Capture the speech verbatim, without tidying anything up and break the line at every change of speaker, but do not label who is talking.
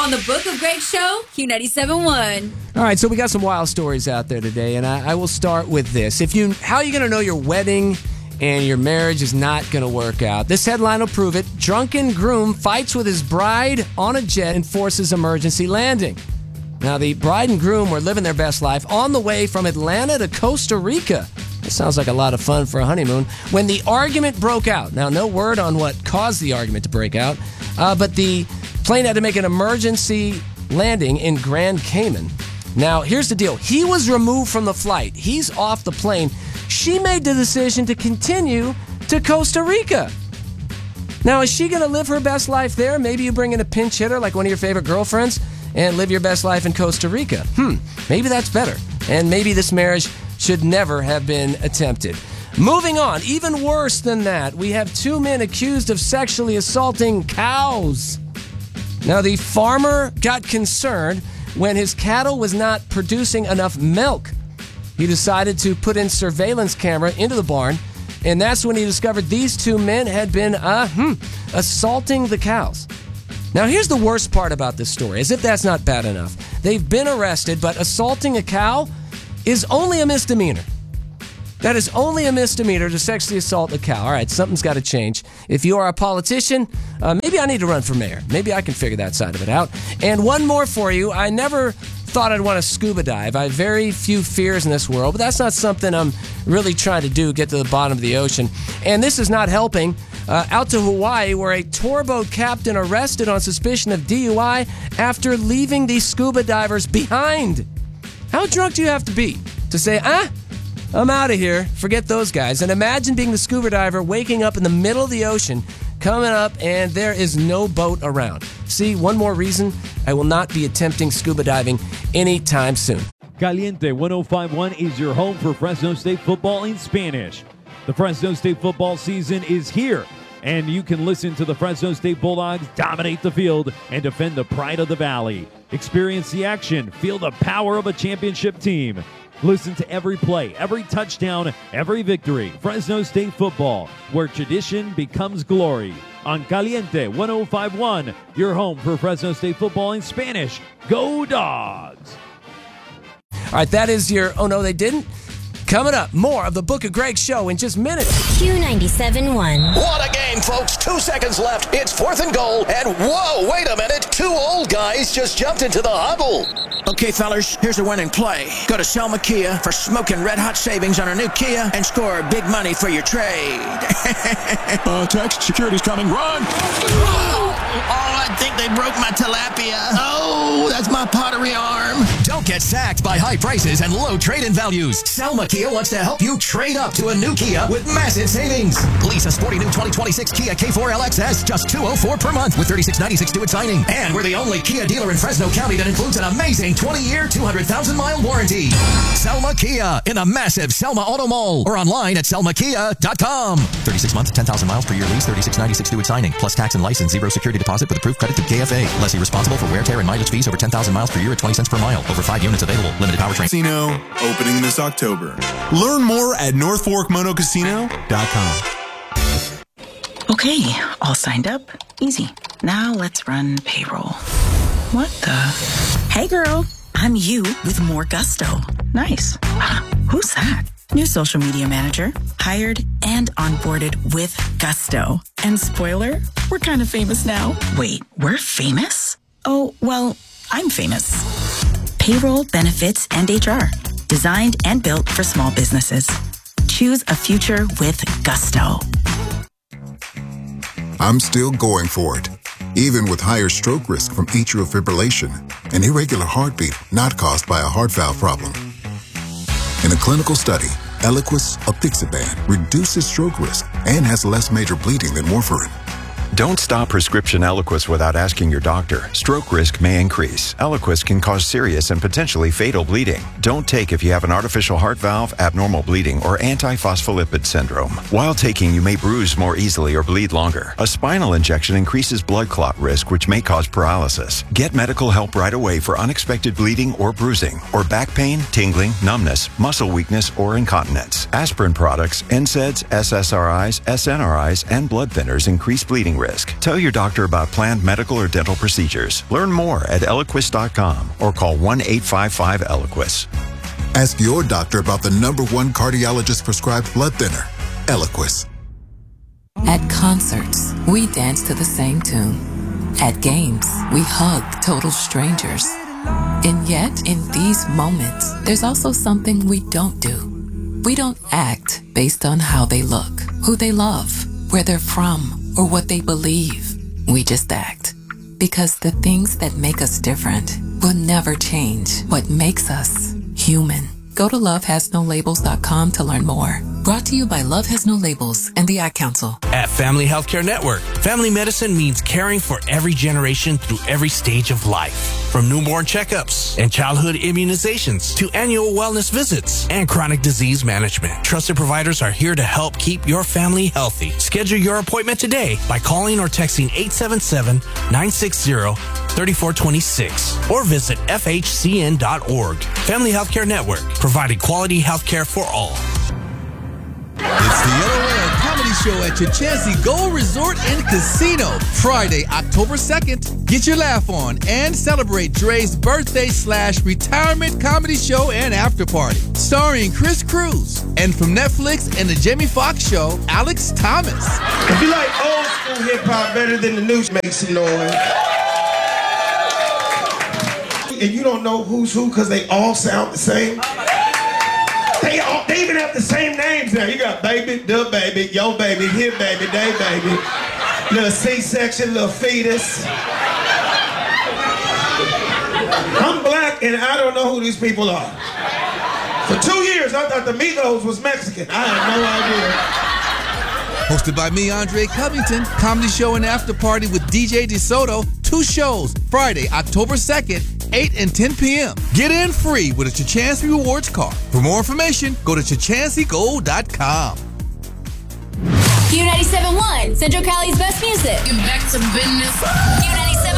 on the Book of Greg Show, Q ninety-seven point one.
All right, so we got some wild stories out there today, and I, I will start with this. If you, how are you going to know your wedding and your marriage is not going to work out? This headline will prove it. Drunken groom fights with his bride on a jet and forces emergency landing. Now, the bride and groom were living their best life on the way from Atlanta to Costa Rica. It sounds like a lot of fun for a honeymoon. When the argument broke out, now no word on what caused the argument to break out, uh, but the plane had to make an emergency landing in Grand Cayman. Now, here's the deal. He was removed from the flight. He's off the plane. She made the decision to continue to Costa Rica. Now, is she going to live her best life there? Maybe you bring in a pinch hitter like one of your favorite girlfriends and live your best life in Costa Rica. Hmm, maybe that's better. And maybe this marriage should never have been attempted. Moving on, even worse than that, we have two men accused of sexually assaulting cows. Now, the farmer got concerned when his cattle was not producing enough milk. He decided to put in surveillance camera into the barn, and that's when he discovered these two men had been uh, hmm, assaulting the cows. Now, here's the worst part about this story, as if that's not bad enough. They've been arrested, but assaulting a cow is only a misdemeanor. That is only a misdemeanor to sexually assault a cow. All right, something's got to change. If you are a politician, uh, maybe I need to run for mayor. Maybe I can figure that side of it out. And one more for you. I never thought I'd want to scuba dive. I have very few fears in this world, but that's not something I'm really trying to do, get to the bottom of the ocean. And this is not helping. Uh, out to Hawaii, where a tour boat captain arrested on suspicion of D U I after leaving the scuba divers behind. How drunk do you have to be to say, ah, I'm out of here, forget those guys? And imagine being the scuba diver, waking up in the middle of the ocean, coming up, and there is no boat around. See, one more reason I will not be attempting scuba diving anytime soon.
Caliente one oh five point one is your home for Fresno State football in Spanish. The Fresno State football season is here, and you can listen to the Fresno State Bulldogs dominate the field and defend the pride of the Valley. Experience the action, feel the power of a championship team. Listen to every play, every touchdown, every victory. Fresno State football, where tradition becomes glory. On Caliente one oh five point one, your home for Fresno State football in Spanish. Go Dogs!
All right, that is your, oh no, they didn't? Coming up, more of the Book of Greg show in just minutes.
Q ninety-seven point one.
What a game, folks. Two seconds left. It's fourth and goal. And whoa, wait a minute. Two old guys just jumped into the huddle.
Okay, fellas, here's a winning play. Go to Selma Kia for smoking red-hot savings on a new Kia and score big money for your trade.
uh, text, security's coming. Run!
Oh, oh, I think they broke my tilapia. Oh, that's my pottery arm.
Don't get sacked by high prices and low trade-in values. Selma Kia wants to help you trade up to a new Kia with massive savings. Lease a sporty new twenty twenty-six Kia K four L X S, just two hundred four dollars per month with thirty-six ninety-six due at signing. And we're the only Kia dealer in Fresno County that includes an amazing twenty-year, two hundred thousand mile warranty. Selma Kia in the massive Selma Auto Mall or online at selma kia dot com. thirty-six months, ten thousand miles per year lease, thirty-six ninety-six due at signing, plus tax and license, zero security deposit with approved credit through K F A. Lessee responsible for wear, tear, and mileage fees over ten thousand miles per year at twenty cents per mile. Over five units available. Limited powertrain.
Casino opening this October. Learn more at north fork mono casino dot com.
Okay, all signed up. Easy. Now let's run payroll. What the? Hey girl, I'm you with more gusto. Nice. Who's that? New social media manager. Hired and onboarded with gusto. And spoiler, we're kind of famous now. Wait, we're famous? Oh, well, I'm famous. Payroll, benefits, and H R. Designed and built for small businesses. Choose a future with gusto.
I'm still going for it, even with higher stroke risk from atrial fibrillation, an irregular heartbeat not caused by a heart valve problem. In a clinical study, Eliquis apixaban reduces stroke risk and has less major bleeding than warfarin.
Don't stop prescription Eliquis without asking your doctor. Stroke risk may increase. Eliquis can cause serious and potentially fatal bleeding. Don't take if you have an artificial heart valve, abnormal bleeding, or antiphospholipid syndrome. While taking, you may bruise more easily or bleed longer. A spinal injection increases blood clot risk, which may cause paralysis. Get medical help right away for unexpected bleeding or bruising, or back pain, tingling, numbness, muscle weakness, or incontinence. Aspirin products, N SAIDs, S S R Is, S N R Is, and blood thinners increase bleeding risk. risk. Tell your doctor about planned medical or dental procedures. Learn more at Eliquis dot com or call one eight five five Eliquis.
Ask your doctor about the number one cardiologist prescribed blood thinner, Eliquis.
At concerts, we dance to the same tune. At games, we hug total strangers. And yet, in these moments, there's also something we don't do. We don't act based on how they look, who they love, where they're from, or what they believe. We just act. Because the things that make us different will never change what makes us human. Go to love has no labels dot com to learn more. Brought to you by Love Has No Labels and the Ad Council.
At Family Healthcare Network, family medicine means caring for every generation through every stage of life. From newborn checkups and childhood immunizations to annual wellness visits and chronic disease management. Trusted providers are here to help keep your family healthy. Schedule your appointment today by calling or texting eight seven seven, nine six zero, three four two six or visit F H C N dot org. Family Healthcare Network, providing quality healthcare for all.
It's the L O L Comedy Show at Chachansee Gold Resort and Casino. Friday, October second. Get your laugh on and celebrate Dre's birthday slash retirement comedy show and after party. Starring Chris Cruz. And from Netflix and the Jamie Foxx Show, Alex Thomas.
If you like old school hip-hop better than the new, make some noise. And you don't know who's who because they all sound the same. They all, they even have the same names now. You got Baby, Da Baby, Yo Baby, Here Baby, Day Baby, little C-section, little fetus. I'm black and I don't know who these people are. For two years, I thought the Migos was Mexican. I had no idea.
Hosted by me, Andre Covington, comedy show and after party with D J DeSoto. Two shows, Friday, October second, eight and ten p.m. Get in free with a Chachansee Rewards card. For more information, go to Chachansee Gold dot com.
Q ninety-seven point one, Central Cali's best music.
Get back to business.
Q ninety-seven